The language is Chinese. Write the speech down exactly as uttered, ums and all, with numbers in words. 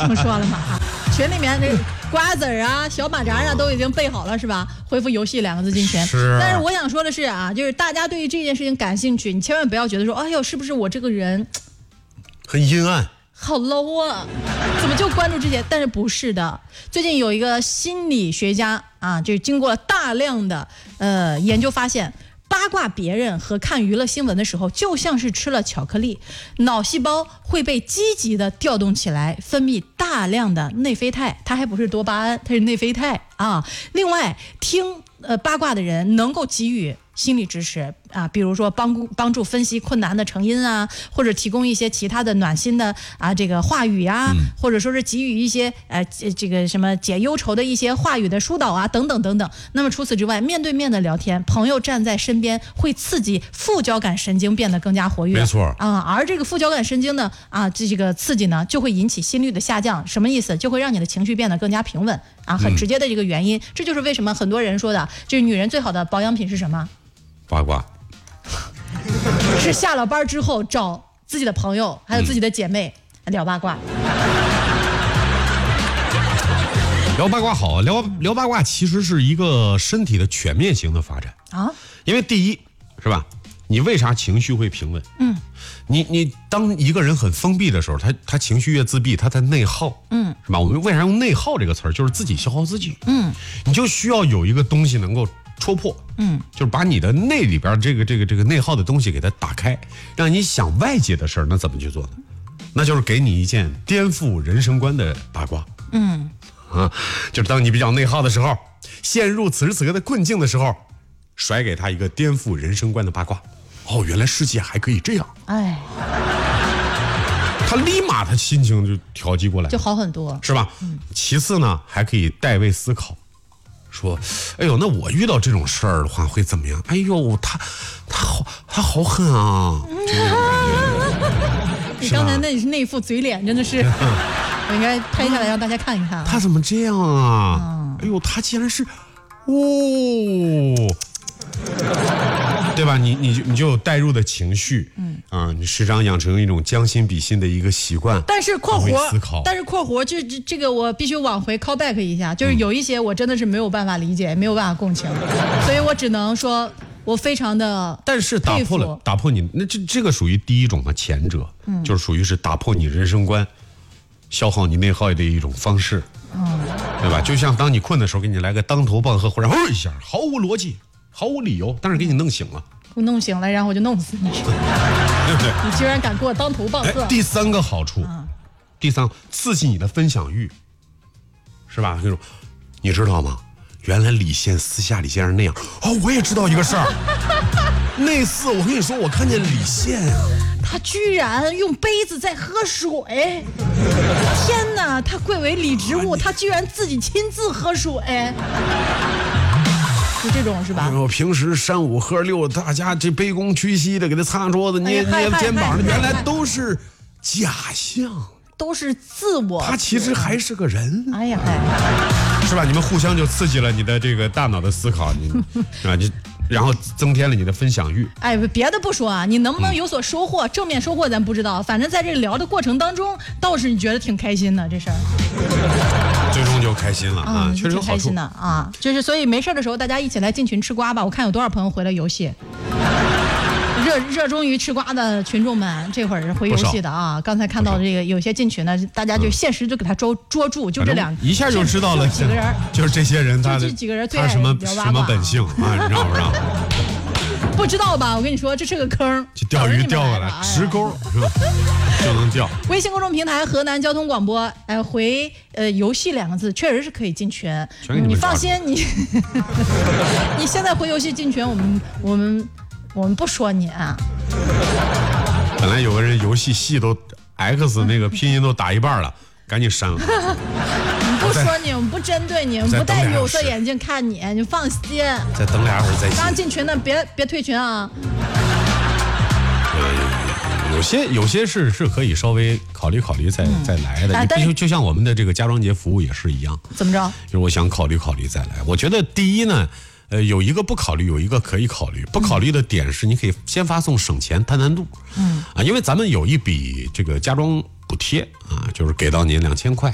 这么说了吗？啊，群里面这瓜子儿啊、小马扎啊都已经备好了是吧？回复游戏两个字进群。 是。 但是我想说的是啊，就是大家对于这件事情感兴趣，你千万不要觉得说，哎呦，是不是我这个人很阴暗？ 好 low 啊！怎么就关注这些？但是不是的。最近有一个心理学家啊，就是经过了大量的呃研究发现，八卦别人和看娱乐新闻的时候，就像是吃了巧克力，脑细胞会被积极的调动起来，分泌大量的内啡肽，它还不是多巴胺，它是内啡肽啊。另外，听呃八卦的人能够给予心理支持啊，比如说帮帮助分析困难的成因啊，或者提供一些其他的暖心的啊这个话语啊，嗯、或者说是给予一些呃这个什么解忧愁的一些话语的疏导啊，等等等等。那么除此之外，面对面的聊天，朋友站在身边，会刺激副交感神经变得更加活跃。 没错啊，而这个副交感神经呢啊这个刺激呢，就会引起心率的下降。什么意思？就会让你的情绪变得更加平稳啊，很直接的这个原因。嗯、这就是为什么很多人说的，就是女人最好的保养品是什么？ 八卦。 是下了班之后找自己的朋友还有自己的姐妹、嗯、聊八卦。 聊八卦好，聊聊八卦其实是一个身体的全面型的发展啊。因为第一是吧，你为啥情绪会平稳？嗯，你你当一个人很封闭的时候，他他情绪越自闭，他在内耗，嗯，是吧？我们为啥用内耗这个词儿？就是自己消耗自己，嗯，你就需要有一个东西能够戳破，嗯，就是把你的内里边这个这个这个内耗的东西给它打开，让你想外界的事儿。那怎么去做呢？那就是给你一件颠覆人生观的八卦，嗯，啊，就是当你比较内耗的时候，陷入此时此刻的困境的时候，甩给他一个颠覆人生观的八卦。哦，原来世界还可以这样，哎，他立马他心情就调剂过来， 就好很多， 是吧？嗯、其次呢，还可以代位思考。说，哎呦，那我遇到这种事儿的话会怎么样？哎呦，他他好他好狠啊！ 你刚才那那副嘴脸真的是，我应该拍下来让大家看一看、啊。 他怎么这样啊？嗯、哎呦，他竟然是，哦，对吧？你你你就有代入的情绪，嗯啊，你时常养成一种将心比心的一个习惯。 但是括弧，但是括弧，就这这个我必须往回 call back 一下，就是有一些我真的是没有办法理解，没有办法共情，所以我只能说我非常的， 但是打破了打破你那这这个属于第一种嘛，前者，嗯，就是属于是打破你人生观，消耗你内耗的一种方式，嗯，对吧？就像当你困的时候，给你来个当头棒喝，忽然哦一下，毫无逻辑。毫无理由，但是给你弄醒了， 我弄醒了，然后我就弄死你，对不对？你居然敢给我当头棒喝！ 第三个好处，嗯、第三刺激你的分享欲，是吧？那种，你知道吗？原来李现私下里竟然那样哦！我也知道一个事儿，那次我跟你说，我看见李现啊， 他居然用杯子在喝水，天哪！他贵为礼植物，他居然自己亲自喝水。就这种是吧？ 我平时三五喝六，大家这卑躬屈膝的给他擦桌子、捏捏肩膀的，原来都是假象， 都是自我。 他其实还是个人。 哎呀， 是吧？你们互相就刺激了你的这个大脑的思考，你是吧？就然后增添了你的分享欲。 哎，别的不说啊，你能不能有所收获？嗯、正面收获咱不知道，反正在这聊的过程当中，倒是你觉得挺开心的这事儿。 最终就开心了啊， 嗯、 确实有好处。 挺开心的啊，就是所以没事的时候，大家一起来进群吃瓜吧。我看有多少朋友回了游戏，热热衷于吃瓜的群众们，这会儿回游戏的啊。刚才看到这个有些进群的，大家就限时就给他捉捉住，就这两一下就知道了几个人， 就是这些人，他的这几个人最爱他什么什么本性啊，你知道不知道？ 不知道吧？我跟你说，这是个坑， 就钓鱼钓过来，直钩是吧？就能钓。 微信公众平台河南交通广播，哎，回呃游戏两个字，确实是可以进群。你放心，你你现在回游戏进群，我们我们我们不说你啊。 本来有个人游戏系都 X 那个拼音都打一半了，赶紧删了。 不说你，我们不针对你，我们不戴有色眼镜看你，你放心。 再等俩小时再进。 刚进群的别别退群啊。 有些有些是是可以稍微考虑考虑再、嗯、再来的，就就像我们的这个家装节服务也是一样。 怎么着？ 就是我想考虑考虑再来。我觉得第一呢，呃，有一个不考虑，有一个可以考虑。不考虑的点是，你可以先发送省钱摊难度。嗯啊，因为咱们有一笔这个家装补贴啊，就是给到您两千块。